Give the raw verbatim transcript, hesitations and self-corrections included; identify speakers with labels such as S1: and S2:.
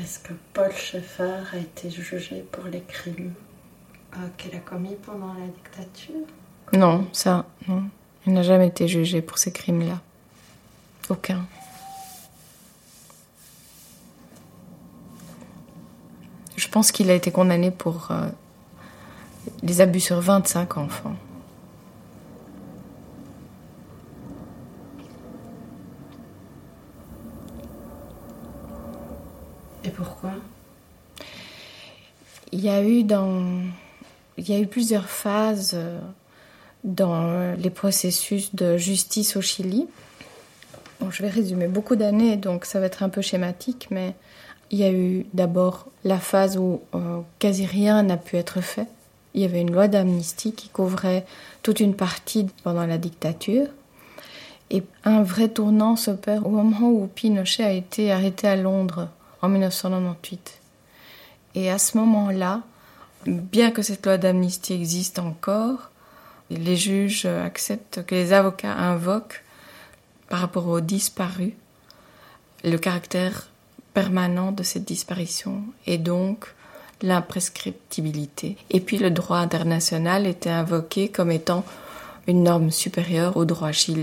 S1: Est-ce que Paul Schaeffer a été jugé pour les crimes euh, qu'il a commis pendant la dictature?
S2: Non, ça, non. Il n'a jamais été jugé pour ces crimes-là. Aucun. Je pense qu'il a été condamné pour euh, des abus sur vingt-cinq enfants.
S1: Et pourquoi?
S2: Il y a eu dans, il y a eu plusieurs phases dans les processus de justice au Chili. Bon, je vais résumer beaucoup d'années, donc ça va être un peu schématique, mais il y a eu d'abord la phase où euh, quasi rien n'a pu être fait. Il y avait une loi d'amnistie qui couvrait toute une partie pendant la dictature. Et un vrai tournant s'opère au moment où Pinochet a été arrêté à Londres en dix-neuf cent quatre-vingt-dix-huit. Et à ce moment-là, bien que cette loi d'amnistie existe encore, les juges acceptent que les avocats invoquent, par rapport aux disparus, le caractère permanent de cette disparition et donc l'imprescriptibilité. Et puis le droit international était invoqué comme étant une norme supérieure au droit chilien.